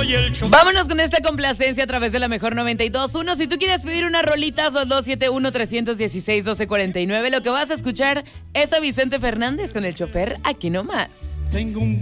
soy el chofer. Vámonos con esta complacencia a través de la mejor 92.1. Si tú quieres pedir una rolita, son 271-316-1249. Lo que vas a escuchar es a Vicente Fernández con El Chofer, aquí nomás. Tengo un